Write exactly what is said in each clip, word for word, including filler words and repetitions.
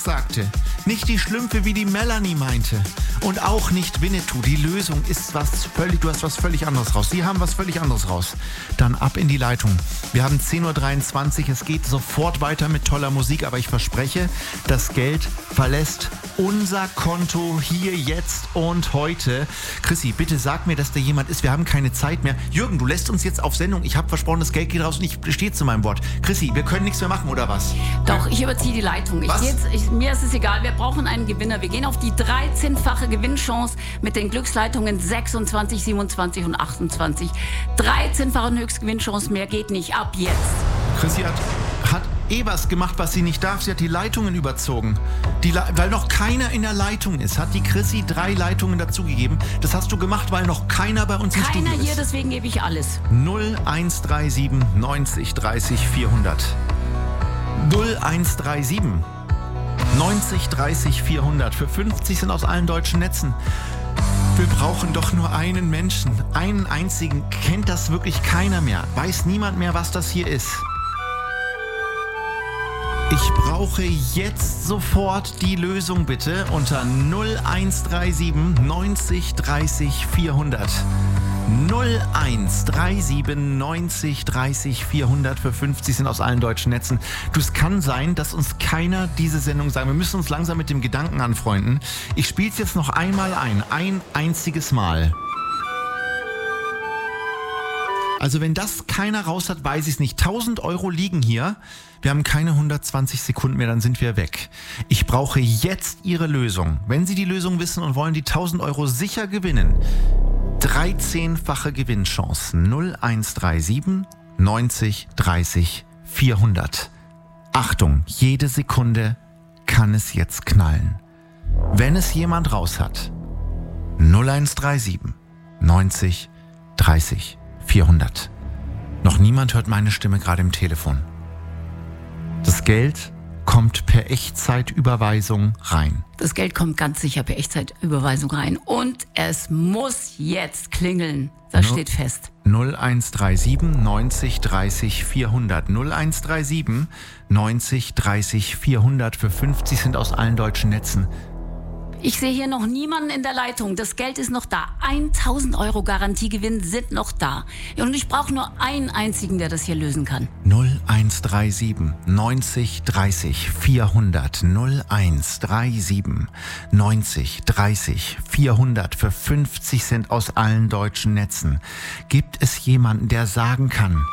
sagte, nicht die Schlümpfe, wie die Melanie meinte und auch nicht Winnetou. Die Lösung ist was völlig, du hast was völlig anderes raus. Sie haben was völlig anderes raus. Dann ab in die Leitung. Wir haben zehn Uhr dreiundzwanzig, es geht sofort weiter mit toller Musik, aber ich verspreche, das Geld verlässt unser Konto hier, jetzt und heute. Chrissy, bitte sag mir, dass da jemand ist. Wir haben keine Zeit mehr. Jürgen, du lässt uns jetzt auf Sendung. Ich habe versprochen, das Geld geht raus und ich stehe zu meinem Wort. Chrissy, wir können nichts mehr machen, oder was? Doch, ich überziehe die Leitung. Ich Was? jetzt, ich, mir ist es egal, wir brauchen einen Gewinner. Wir gehen auf die dreizehnfache Gewinnchance mit den Glücksleitungen sechsundzwanzig, siebenundzwanzig und achtundzwanzig. dreizehnfache Höchstgewinnchance, mehr geht nicht. Ab jetzt. Chrissy hat, hat eh was gemacht, was sie nicht darf. Sie hat die Leitungen überzogen. Die, weil noch keiner in der Leitung ist, hat die Chrissy drei Leitungen dazugegeben. Das hast du gemacht, weil noch keiner bei uns im Studio ist. Keiner hier, deswegen gebe ich alles. null eins drei sieben neunzig dreißig vierhundert. null eins drei sieben neunzig dreißig vierhundert. Für fünfzig sind aus allen deutschen Netzen. Wir brauchen doch nur einen Menschen. Einen einzigen. Kennt das wirklich keiner mehr? Weiß niemand mehr, was das hier ist? Ich brauche jetzt sofort die Lösung bitte unter null eins drei sieben neunzig dreißig vierhundert. null eins drei sieben neunzig dreißig vierhundert für fünfzig sind aus allen deutschen Netzen. Du, es kann sein, dass uns keiner diese Sendung sagt. Wir müssen uns langsam mit dem Gedanken anfreunden. Ich spiele es jetzt noch einmal ein. Ein einziges Mal. Also wenn das keiner raus hat, weiß ich es nicht. tausend Euro liegen hier. Wir haben keine hundertzwanzig Sekunden mehr, dann sind wir weg. Ich brauche jetzt Ihre Lösung. Wenn Sie die Lösung wissen und wollen die tausend Euro sicher gewinnen, dreizehnfache Gewinnchance. null eins drei sieben neunzig dreißig vierhundert. Achtung, jede Sekunde kann es jetzt knallen. Wenn es jemand raus hat, null eins drei sieben neunzig dreißig vierhundert. Noch niemand hört meine Stimme gerade im Telefon. Das Geld kommt per Echtzeitüberweisung rein. Das Geld kommt ganz sicher per Echtzeitüberweisung rein. Und es muss jetzt klingeln. Das No. steht fest. null eins drei sieben neunzig dreißig vierhundert. null eins drei sieben neunzig dreißig vierhundert für fünfzig sind aus allen deutschen Netzen. Ich sehe hier noch niemanden in der Leitung. Das Geld ist noch da. tausend Euro Garantiegewinn sind noch da. Und ich brauche nur einen einzigen, der das hier lösen kann. null eins drei sieben neunzig dreißig vierhundert. null eins drei sieben neunzig dreißig vierhundert für fünfzig Cent aus allen deutschen Netzen. Gibt es jemanden, der sagen kann,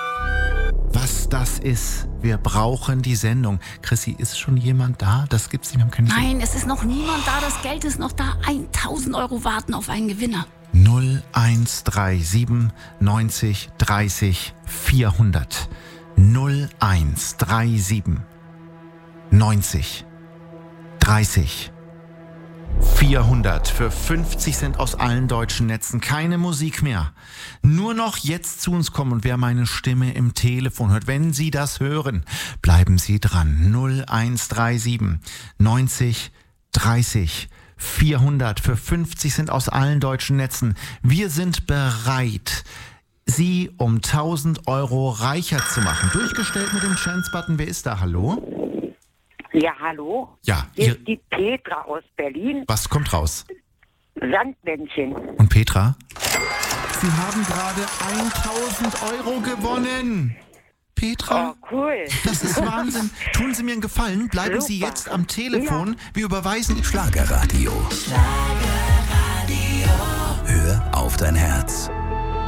was das ist? Wir brauchen die Sendung. Chrissy, ist schon jemand da? Das gibt's nicht. Wir haben keine Nein, es ist noch niemand da. Das Geld ist noch da. tausend Euro warten auf einen Gewinner. null eins drei sieben neunzig dreißig vierhundert. null eins drei sieben neunzig dreißig vierhundert für fünfzig Cent aus allen deutschen Netzen. Keine Musik mehr. Nur noch jetzt zu uns kommen und wer meine Stimme im Telefon hört, wenn Sie das hören, bleiben Sie dran. null eins drei sieben neunzig dreißig vierhundert für fünfzig Cent aus allen deutschen Netzen. Wir sind bereit, Sie um tausend Euro reicher zu machen. Durchgestellt mit dem Chance-Button. Wer ist da? Hallo? Ja, hallo? Ja, Hier ihr, ist die Petra aus Berlin. was kommt raus? Sandmännchen. Und Petra? Sie haben gerade tausend Euro gewonnen. Petra, Oh, cool. das ist Wahnsinn. Tun Sie mir einen Gefallen, bleiben Sie Super. jetzt am Telefon. Wir überweisen Schlagerradio. Schlagerradio. Hör auf dein Herz.